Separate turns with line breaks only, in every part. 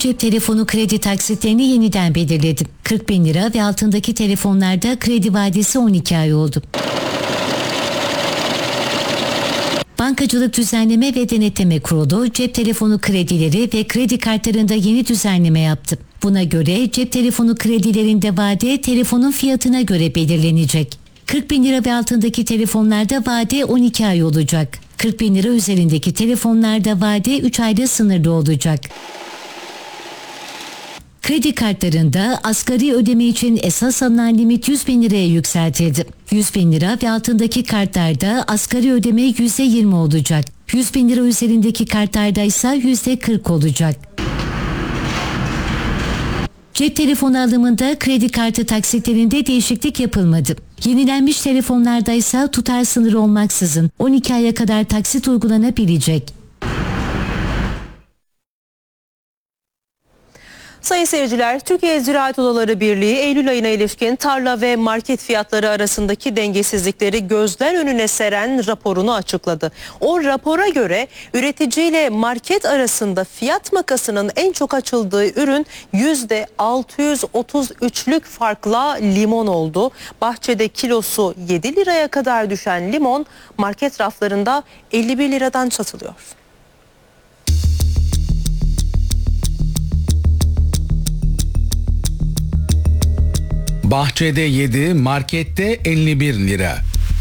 cep telefonu kredi taksitlerini yeniden belirledi. 40 bin lira ve altındaki telefonlarda kredi vadesi 12 ay oldu. Bankacılık Düzenleme ve Denetleme Kurulu cep telefonu kredileri ve kredi kartlarında yeni düzenleme yaptı. Buna göre cep telefonu kredilerinde vade telefonun fiyatına göre belirlenecek. 40 bin lira ve altındaki telefonlarda vade 12 ay olacak. 40 bin lira üzerindeki telefonlarda vade 3 ayda sınırlı olacak. Kredi kartlarında asgari ödeme için esas alınan limit 100 bin liraya yükseltildi. 100 bin lira ve altındaki kartlarda asgari ödeme %20 olacak. 100 bin lira üzerindeki kartlarda ise %40 olacak. Cep telefonu alımında kredi kartı taksitlerinde değişiklik yapılmadı. Yenilenmiş telefonlarda ise tutar sınırı olmaksızın 12 aya kadar taksit uygulanabilecek.
Sayın seyirciler, Türkiye Ziraat Odaları Birliği Eylül ayına ilişkin tarla ve market fiyatları arasındaki dengesizlikleri gözler önüne seren raporunu açıkladı. O rapora göre üretici ile market arasında fiyat makasının en çok açıldığı ürün %633'lük farkla limon oldu. Bahçede kilosu 7 liraya kadar düşen limon market raflarında 51 liradan satılıyor.
Bahçede 7, markette 51 lira.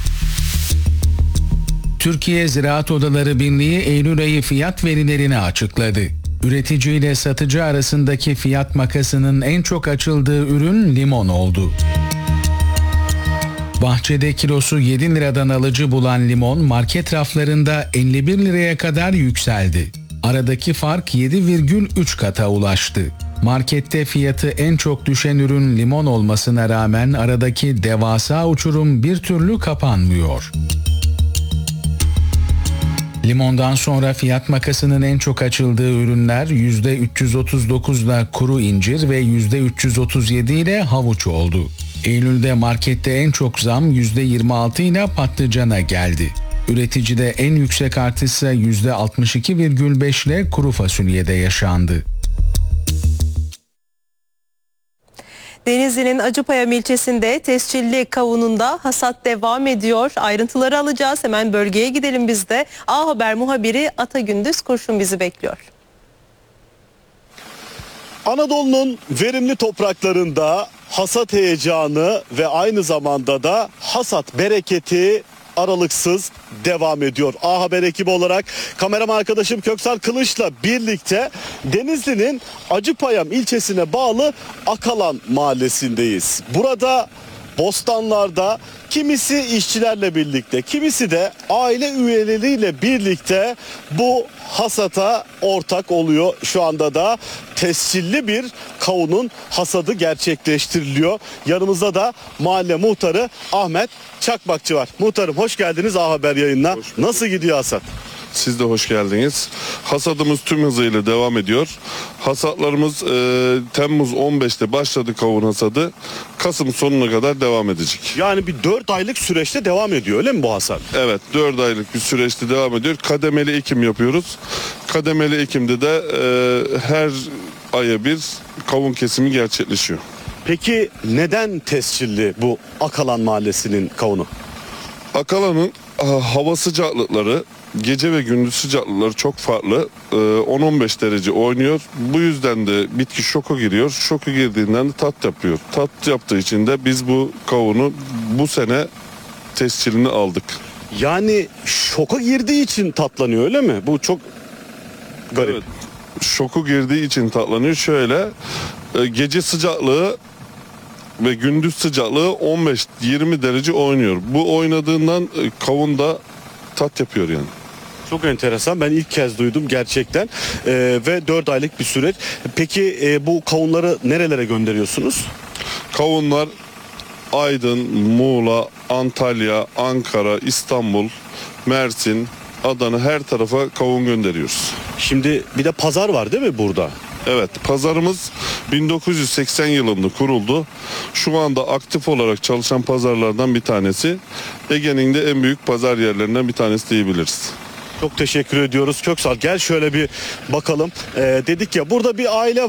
Türkiye Ziraat Odaları Birliği Eylül ayı fiyat verilerini açıkladı. Üretici ile satıcı arasındaki fiyat makasının en çok açıldığı ürün limon oldu. Bahçede kilosu 7 liradan alıcı bulan limon market raflarında 51 liraya kadar yükseldi. Aradaki fark 7,3 kata ulaştı. Markette fiyatı en çok düşen ürün limon olmasına rağmen aradaki devasa uçurum bir türlü kapanmıyor. Limondan sonra fiyat makasının en çok açıldığı ürünler %339 ile kuru incir ve %337 ile havuç oldu. Eylül'de markette en çok zam %26 ile patlıcana geldi. Üreticide en yüksek artış ise %62,5 ile kuru fasulyede yaşandı.
Denizli'nin Acıpayam ilçesinde tescilli kavununda hasat devam ediyor. Ayrıntıları alacağız. Hemen bölgeye gidelim biz de. A Haber muhabiri Atagündüz Kurşun bizi bekliyor.
Anadolu'nun verimli topraklarında hasat heyecanı ve aynı zamanda da hasat bereketi aralıksız devam ediyor. A Haber ekibi olarak kameraman arkadaşım Köksal Kılıç'la birlikte Denizli'nin Acıpayam ilçesine bağlı Akalan mahallesindeyiz. Burada bostanlarda kimisi işçilerle birlikte, kimisi de aile üyeleriyle birlikte bu hasata ortak oluyor. Şu anda da tescilli bir kavunun hasadı gerçekleştiriliyor. Yanımızda da mahalle muhtarı Ahmet Çakmakçı var. Muhtarım hoş geldiniz A Haber yayınına. Nasıl gidiyor hasat?
Siz de hoş geldiniz. Hasadımız tüm hızıyla devam ediyor. Hasatlarımız Temmuz 15'te başladı kavun hasadı. Kasım sonuna kadar devam edecek.
Yani bir 4 aylık süreçte devam ediyor öyle mi bu hasat?
Evet, 4 aylık bir süreçte devam ediyor. Kademeli ekim yapıyoruz. Kademeli ekimde de her aya bir kavun kesimi gerçekleşiyor.
Peki neden tescilli bu Akalan mahallesinin kavunu?
Akalan'ın hava sıcaklıkları, gece ve gündüz sıcaklıkları çok farklı. 10-15 derece oynuyor. Bu yüzden de bitki şoka giriyor. Şoka girdiğinden de tat yapıyor. Tat yaptığı için de biz bu kavunu bu sene tescilini aldık.
Yani şoka girdiği için tatlanıyor öyle mi? Bu çok garip.
Evet. Şoku girdiği için tatlanıyor. Şöyle gece sıcaklığı ve gündüz sıcaklığı 15-20 derece oynuyor. Bu oynadığından kavun da tat yapıyor yani.
Çok enteresan. Ben ilk kez duydum gerçekten. Ve 4 aylık bir süreç. Peki bu kavunları nerelere gönderiyorsunuz?
Kavunlar Aydın, Muğla, Antalya, Ankara, İstanbul, Mersin, Adana her tarafa kavun gönderiyoruz.
Şimdi bir de pazar var değil mi burada?
Evet, pazarımız 1980 yılında kuruldu. Şu anda aktif olarak çalışan pazarlardan bir tanesi. Ege'nin de en büyük pazar yerlerinden bir tanesi diyebiliriz.
Çok teşekkür ediyoruz Köksal. Gel şöyle bir bakalım. Dedik ya burada bir aile